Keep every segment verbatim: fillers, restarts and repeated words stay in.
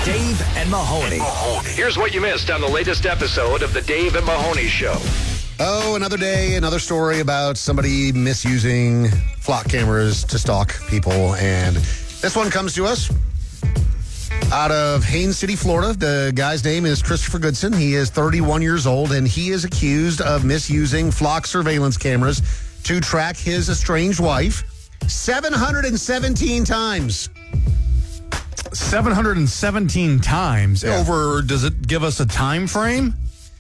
Dave and Mahoney. Here's what you missed on the latest episode of the Dave and Mahoney Show. Oh, another day, another story about somebody misusing flock cameras to stalk people. And this one comes to us out of Haines City, Florida. The guy's name is Christopher Goodson. He is thirty-one years old, and he is accused of misusing flock surveillance cameras to track his estranged wife seven hundred seventeen times. seven hundred seventeen times. Yeah. Over, does it give us a time frame?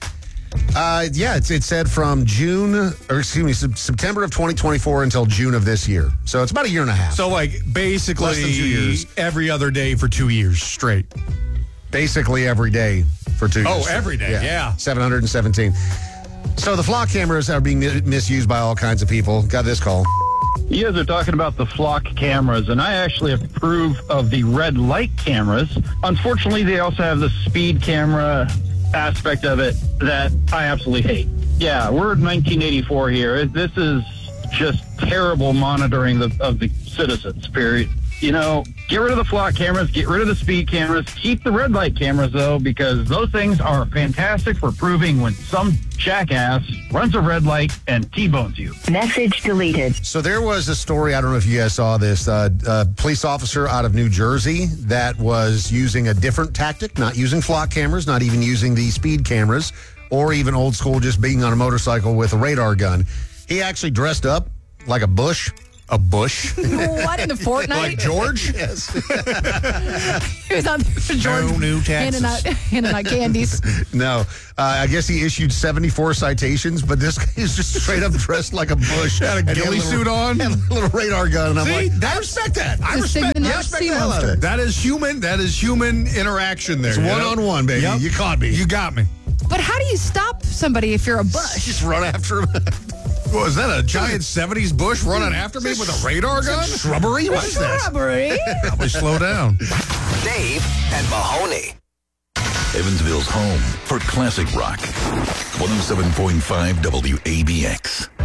Uh, yeah, it's, it said from June, or excuse me, sep- September of twenty twenty-four until June of this year. So it's about a year and a half. So, like, basically Less than two years. every other day for two years straight. Basically every day for two Oh, years. every day, yeah. seven hundred seventeen. So the flock cameras are being mi- misused by all kinds of people. Got this call. You guys are talking about the flock cameras, and I actually approve of the red light cameras. Unfortunately, they also have the speed camera aspect of it that I absolutely hate. Yeah, we're in nineteen eighty-four here. This is just terrible monitoring the, of the citizens, period. You know, get rid of the flock cameras, get rid of the speed cameras, keep the red light cameras, though, because those things are fantastic for proving when some jackass runs a red light and T-bones you. Message deleted. So there was a story, I don't know if you guys saw this, uh, a police officer out of New Jersey that was using a different tactic, not using flock cameras, not even using the speed cameras, or even old school just being on a motorcycle with a radar gun. He actually dressed up like a bush. A bush? What, in the Fortnite? Like George? Yes. He was on there for George. No new taxes. Handing out, handing out candies. No. Uh, I guess he issued seventy-four citations, but this guy is just straight up dressed like a bush. Had a And he ghillie little- suit on. Had a little radar gun. And I'm See, like, that- I respect that. I Just respect, singing I the respect sea the hell out of monster. it. That is human. That is human interaction there. It's you know? one-on-one, baby. Yep. You caught me. You got me. But how do you stop somebody if you're a bush? Just run after him. Was that a giant seventies bush running after me with a radar gun? Shrubbery? What is that? Shrubbery. Probably slow down. Dave and Mahoney. Evansville's home for classic rock. one oh seven point five W A B X.